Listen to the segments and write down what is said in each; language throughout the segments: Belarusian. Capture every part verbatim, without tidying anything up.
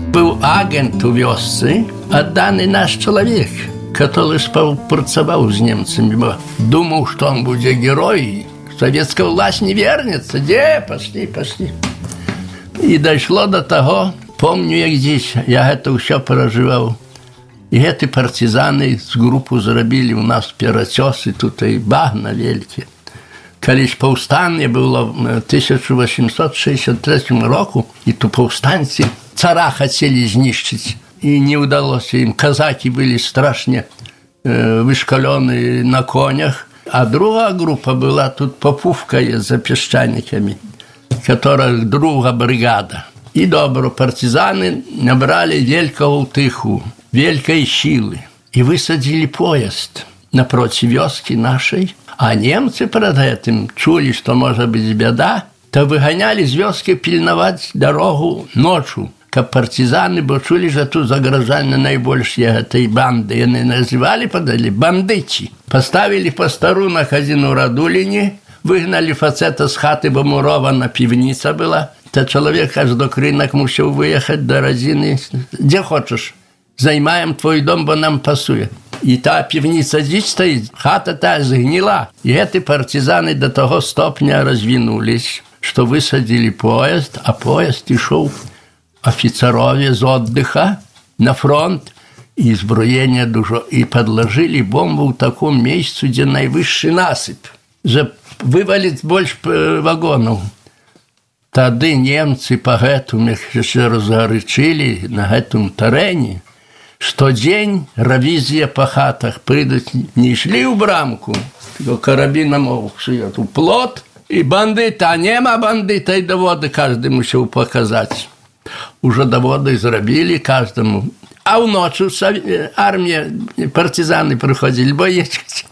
Był agent u wioscy, oddany nasz człowiek, który współpracował z Niemcami, bo думал, что он будет герой. Советская власть не вернется. Где? Пошли, пошли. И дошло до того, помню, як здесь, я это все переживал. И эти партизаны с группу зарабили у нас перечесы, тут и багна великие. Колись повстання було в тисяча вісімсот шістдесят третьому року, і то повстанці цара хотіли знищити, і не вдалося їм. Казаки були страшно э, вишколені на конях, а друга група була тут Попувка за піщаниками, яка друга бригада. І добро, партизани набрали великого тиху, великої сили, і висадили поїзд напроти вёски нашей. А немцы перед этим чули, что может быть беда, то выгоняли с вёски пильновать дорогу ночью, как партизаны, бо чули, что тут загрожали наибольшие этой банды. И они называли, подали, бандычи. Поставили постару на хазину Радулине, выгнали фацета с хаты, бо мурована пивница была. То человек аж до кринок мусил выехать до Розины. Где хочешь, займаем твой дом, бо нам пасует. І та півниця здесь стоїть, хата та згнила. І эти партизани до того стопня розвинулись, що висадили поїзд, а поїзд ішов офіцерові з отдыха на фронт, і зброєння дуже. І подложили бомбу в такому місці, де найвищий насип. Вже вивалить більше вагонів. Тоді німці по гэтому ще розгорячили на гэтому терені. Штодень ревизия по хатах. Придут, не шли в брамку, карабином шьет в плот, и бандиты, а нема бандита, и доводы каждый мусил показать. Уже доводы зробили каждому. А в ночь армия, партизаны приходили, боечки.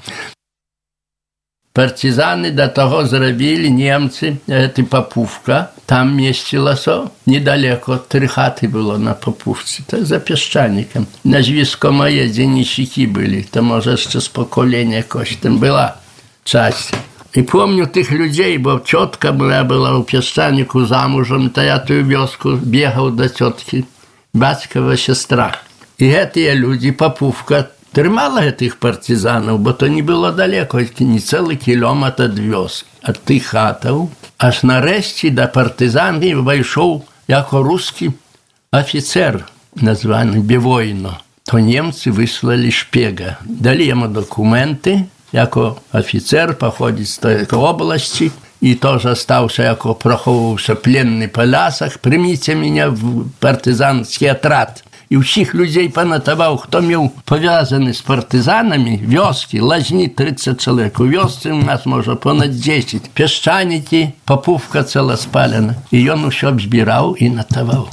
Партизаны до того зробили, немцы, это Попувка, там містилося, недалеко, три хати було на Попувці, це за піщаником. На Зв'язкомає денщики були, то може ще з покоління якось там була часть. І пам'ятаю тих людей, бо тітка моя була у піщанику замужем, то я ту вёску бігав до тітки, батькова сестра. І ці люди, Попувка, тримала тих партизанів, бо то не було далеко, не цілий кілометр від вёски, від тих хатів. Аж нарешті до партизанів вийшов як русский офіцер, названий Бівойно. То німці вислали шпіга. Дали йому документи, як офіцер походить з тієї області, і теж залишився, як проховувався пленний по лясах. Прийміть мене в партизанський отряд. І всіх людей понатовав, хто мав пов'язаний з партизанами, вёски, лажні тридцять чоловік. У вёсці у нас, може, понад десять. Піщаники, Попувка ціла спалена. І він усе збирав і натовав.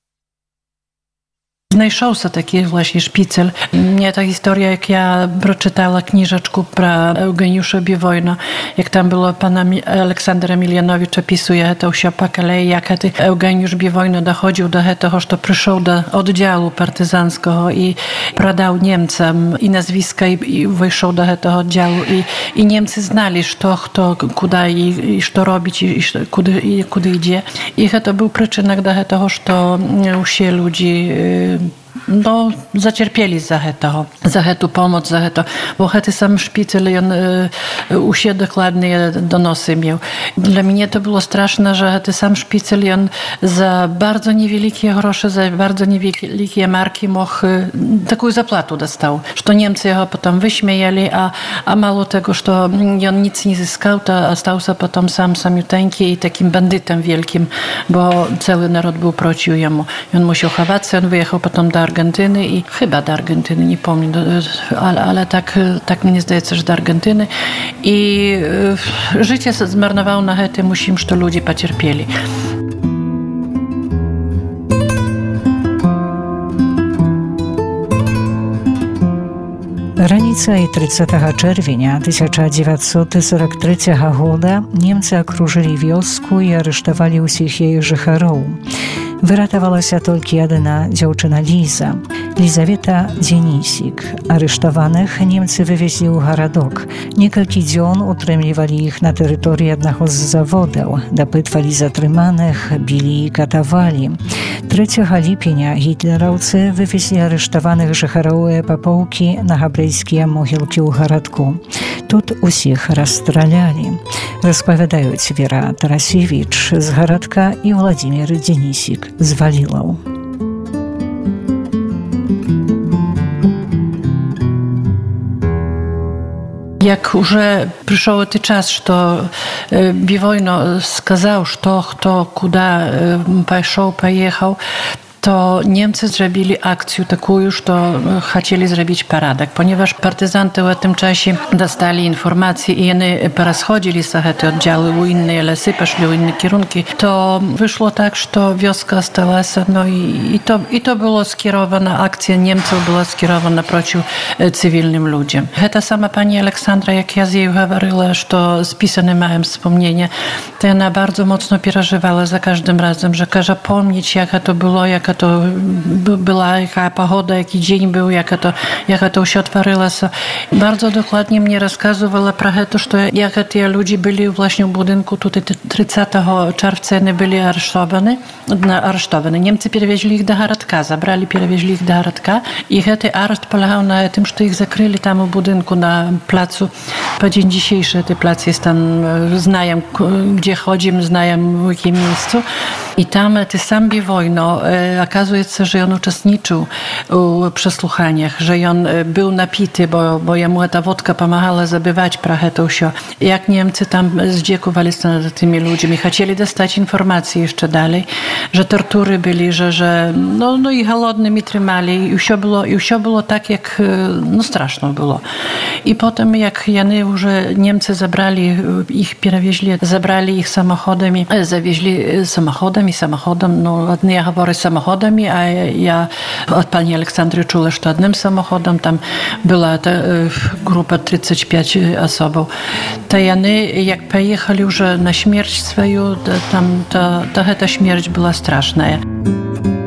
Знайшовся такий, власне, шпіцель. Mnie ta historia, jak ja przeczytała kniżeczku про Eugeniusza Bivojna, jak tam było pana Aleksandra Milianowicza pisuje to się po kolei, jak ten Eugeniusz Bivojno dochodził do tego, że przyszedł do oddziału partyzanskiego i prodał Niemcom i nazwiska i, i wyszedł do tego oddziału i, i Niemcy znali, co, kto, kuda i, i co robić i, i kudy, i kudy idzie. I to był przyczynek do tego, że usie ludzi no, zacierpieli za to, za tę pomoc, za to, bo ten sam szpicel, on u siebie dokładnie donosy miał. Dla mnie to było straszne, że ten sam szpicel, on za bardzo niewielkie grosze, za bardzo niewielkie marki mógł taką zapłatę dostał, że Niemcy jego potem wyśmiejali, a, a mało tego, że on nic nie zyskał, to stał się potem sam samiuteńki i takim bandytem wielkim, bo cały naród był procił jemu. I on musiał chować się, on wyjechał potem do Argentyny i chyba do Argentyny, nie pamiętam, ale, ale tak, tak mnie zdaje się, że do Argentyny. I y, życie zmarnowało na tym, musimy, że ludzie pocierpieli. Раніцай тридцятага чэрвеня тысяча дзевяцьсот сорок трэцяга года немцы акружылі вёску і арыштавалі ўсіх яе жыхароў. Выратавалася толькі адна дзяўчына Ліза, Лізавета Дзенісік. Арыштаваных немцы вывезлі ў гарадок. Некалькі дзён утрымлівалі іх на тэрыторыі аднаго з заводаў, дапытвалі затрыманых, білі і катавалі. trzeciego lipня hitlerowcy wywieźli aresztowanych Życharoў i Papołki na hebrejskie mogilki u Garadku. Тут усіх розстріляли, розповідають Віра Тарасєвич з Garadka i Władimir Denisik z Walilow. Jak уже пришел этот час, что Бивойно сказал, что кто куда пошел, поехал, to Niemcy zrobili akcję taką, że chcieli zrobić paradek, ponieważ partyzanty w tym czasie dostali informacje i oni porozchodzili się te oddziały w inne lasy, poszli w inne kierunki, to wyszło tak, że wioska ostała się, no i, i, to, i to było skierowana, akcja Niemców była skierowana przeciw cywilnym ludziom. Ta sama pani Aleksandra, jak ja z jej mówiła, że spisane miałem wspomnienia, to ona bardzo mocno przeżywała za każdym razem, że każe pomnieć, jaka to było, jak to była, jaka pogoda, jaki dzień był, jaka to, jaka to się otworzyła. Bardzo dokładnie mnie rozkazywała про to, że jak te ludzie byli właśnie w budynku tutaj trzydziestego czerwca, oni byli aresztowani, aresztowani. Niemcy przewieźli ich do Garadka, zabrali, przewieźli ich do Garadka i ten areszt polegał na tym, że ich zakryli tam w budynku na placu. Po dzień dzisiejszy ten plac jest tam, znają gdzie chodzimy, znają w jakim miejscu. I tam ty sam Bivojno, okazuje się, że on uczestniczył w przesłuchaniach, że on był napity, bo, bo jemu ta wodka pomagała zabywać prachę to się. Jak Niemcy tam zdziekowali się nad tymi ludźmi, chcieli dostać informacje jeszcze dalej, że tortury byli, że, że no, no i głodnymi trzymali i wszystko było, i wszystko było tak, jak no straszno było. I potem jak Jany już Niemcy zabrali ich, przewieźli, zabrali ich samochodami, zawieźli samochodem i samochodem, no одни я говорю samochodami, a ja od pani Aleksandry czuła, że jednym samochodem tam była ta grupa trzydzieści pięć osób. To Jany, jak pojechali już na śmierć swoją, tam ta, ta, ta śmierć była straszna.